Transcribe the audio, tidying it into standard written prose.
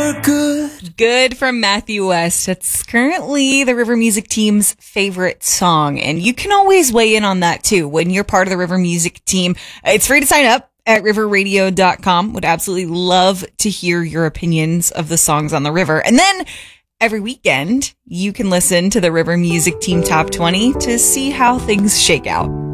Good from Matthew West. It's currently the River Music team's favorite song. And you can always weigh in on that too. When you're part of the River Music team, it's free to sign up at riverradio.com. Would absolutely love to hear your opinions of the songs on the river. And then every weekend, you can listen to the River Music Team Top 20 to see how things shake out.